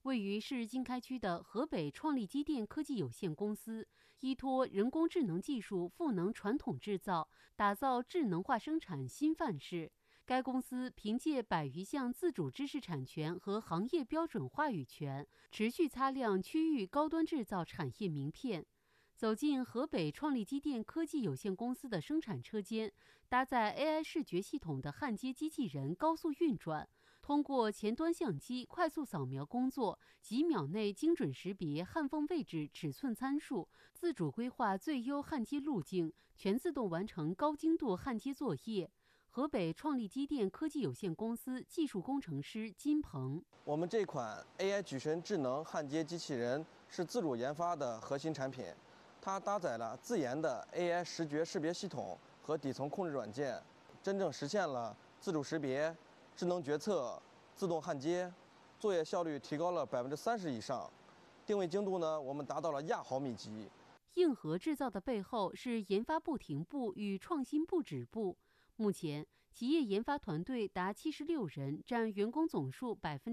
位于市经开区的河北创立机电科技有限公司，依托人工智能技术赋能传统制造，打造智能化生产新范式。该公司凭借100余项自主知识产权和行业标准话语权，持续擦亮区域高端制造产业名片。走进河北创立机电科技有限公司的生产车间，搭载 AI 视觉系统的焊接机器人高速运转，通过前端相机快速扫描工作，几秒内精准识别焊缝位置、尺寸参数，自主规划最优焊接路径，全自动完成高精度焊接作业。河北创立机电科技有限公司技术工程师金鹏： 我们这款 AI 举神智能焊接机器人是自主研发的核心产品，它搭载了自研的 AI 视觉识别系统和底层控制软件，真正实现了自主识别、智能决策、自动焊接，作业效率提高了30%以上。定位精度呢，我们达到了亚毫米级。 硬核制造的背后是研发不停步与创新不止步。目前，企业研发团队达76人，占员工总数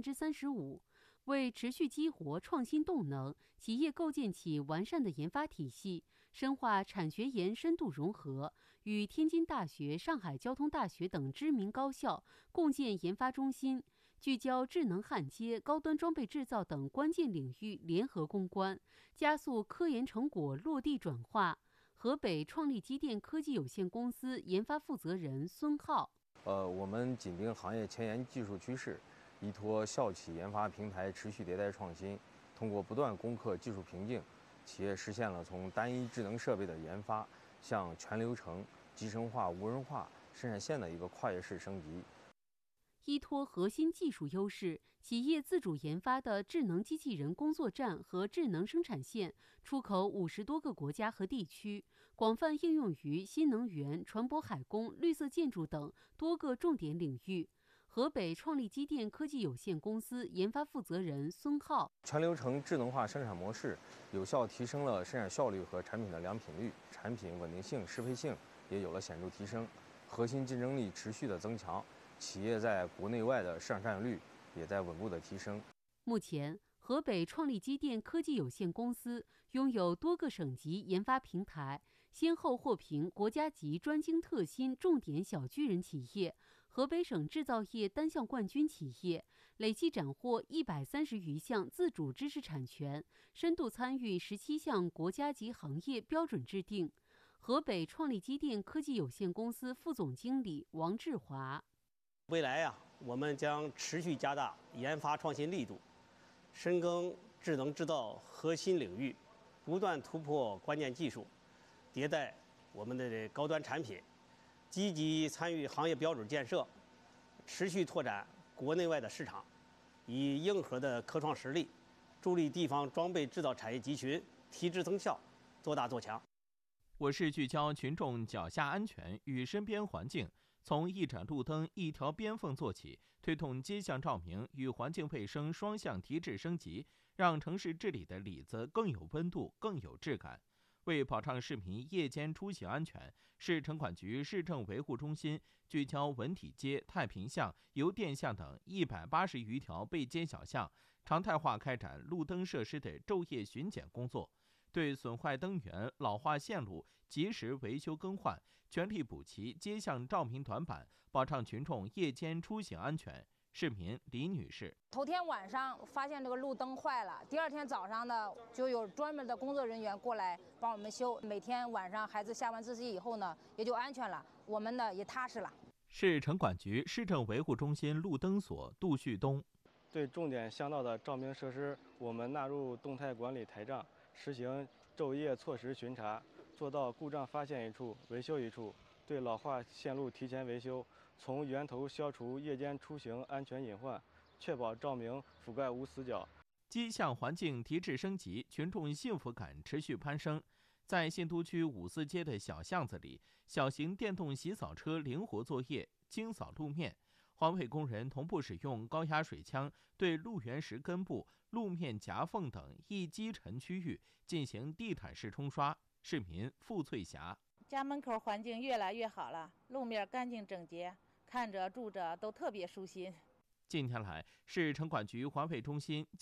35%。为持续激活创新动能，企业构建起完善的研发体系，深化产学研深度融合，与天津大学、上海交通大学等知名高校共建研发中心，聚焦智能焊接、高端装备制造等关键领域联合攻关，加速科研成果落地转化。河北创立机电科技有限公司研发负责人孙浩： 我们紧盯行业前沿技术趋势，依托校企研发平台持续迭代创新，通过不断攻克技术瓶颈，企业实现了从单一智能设备的研发向全流程、集成化、无人化生产线的一个跨越式升级。 依托核心技术优势，企业自主研发的智能机器人工作站和智能生产线出口50多个国家和地区，广泛应用于新能源、船舶海工、绿色建筑等多个重点领域。河北创立机电科技有限公司研发负责人孙浩： 全流程智能化生产模式有效提升了生产效率和产品的良品率，产品稳定性、适配性也有了显著提升，核心竞争力持续的增强。企业在国内外的市场占有率也在稳步的提升。 目前，河北创立机电科技有限公司拥有多个省级研发平台，先后获评国家级专精特新重点小巨人企业、河北省制造业单项冠军企业，累计斩获130余项自主知识产权，深度参与17项国家级行业标准制定。河北创立机电科技有限公司副总经理王志华： 未来我们将持续加大研发创新力度，深耕智能制造核心领域，不断突破关键技术，迭代我们的高端产品，积极参与行业标准建设，持续拓展国内外的市场，以硬核的科创实力，助力地方装备制造产业集群提质增效，做大做强。 我市聚焦群众脚下安全与身边环境，从一盏路灯、一条边缝做起，推动街巷照明与环境卫生双向提质升级，让城市治理的里子更有温度、更有质感。为保障市民夜间出行安全，市城管局市政维护中心聚焦文体街、太平巷、邮电巷等180余条背街小巷，常态化开展路灯设施的昼夜巡检工作，对损坏灯源、老化线路及时维修更换，全力补齐街巷照明短板，保障群众夜间出行安全。市民李女士： 头天晚上发现这个路灯坏了，第二天早上呢，就有专门的工作人员过来帮我们修。每天晚上孩子下完自习以后呢，也就安全了，我们呢也踏实了。 市城管局市政维护中心路灯所杜旭东： 对重点巷道的照明设施，我们纳入动态管理台账，实行昼夜错时巡查，做到故障发现一处维修一处，对老化线路提前维修，从源头消除夜间出行安全隐患，确保照明覆盖无死角。 街巷环境提质升级，群众幸福感持续攀升。在新都区五四街的小巷子里，小型电动洗扫车灵活作业，清扫路面。环卫工人同步使用高压水枪对路缘石根部、路面夹缝等易积尘区域进行地毯式冲刷。市民付翠霞： 家门口环境越来越好了，路面干净整洁，看着住着都特别舒心。 近天来，市城管局环卫中心